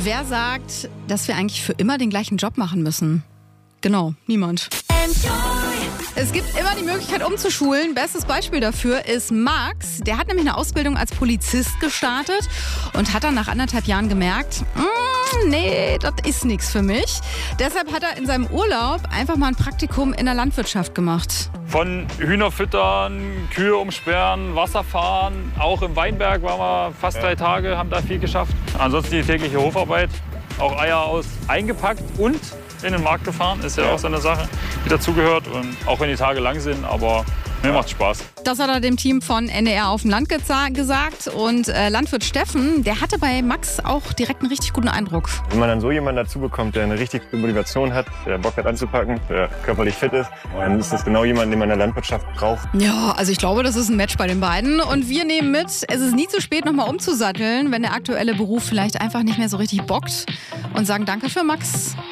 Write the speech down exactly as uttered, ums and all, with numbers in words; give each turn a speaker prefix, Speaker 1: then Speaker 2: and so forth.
Speaker 1: Wer sagt, dass wir eigentlich für immer den gleichen Job machen müssen? Genau, niemand. Es gibt immer die Möglichkeit umzuschulen. Bestes Beispiel dafür ist Max. Der hat nämlich eine Ausbildung als Polizist gestartet und hat dann nach anderthalb Jahren gemerkt, mm, nee, das ist nichts für mich. Deshalb hat er in seinem Urlaub einfach mal ein Praktikum in der Landwirtschaft gemacht.
Speaker 2: Von Hühner füttern, Kühe umsperren, Wasser fahren. Auch im Weinberg waren wir fast drei Tage, haben da viel geschafft. Ansonsten die tägliche Hofarbeit, auch Eier aus eingepackt und in den Markt gefahren. Ist ja, ja auch so eine Sache, die dazugehört. Und auch wenn die Tage lang sind, aber mir macht Spaß.
Speaker 1: Das hat er dem Team von N D R auf dem Land geza- gesagt. Und äh, Landwirt Steffen, der hatte bei Max auch direkt einen richtig guten Eindruck.
Speaker 3: Wenn man dann so jemanden dazu bekommt, der eine richtig gute Motivation hat, der Bock hat anzupacken, der körperlich fit ist, dann ist das genau jemand, den man in der Landwirtschaft braucht.
Speaker 1: Ja, also ich glaube, das ist ein Match bei den beiden. Und wir nehmen mit, es ist nie zu spät, nochmal umzusatteln, wenn der aktuelle Beruf vielleicht einfach nicht mehr so richtig bockt. Und sagen danke für Max.